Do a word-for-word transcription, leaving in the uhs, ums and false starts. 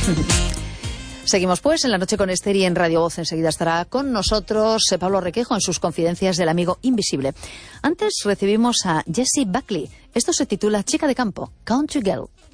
Seguimos pues en La Noche con Esther y en Radio Voz. Enseguida estará con nosotros eh, Pablo Requejo en sus confidencias del amigo invisible. Antes recibimos a Jessie Buckley. Esto se titula Chica de campo, Country Girl.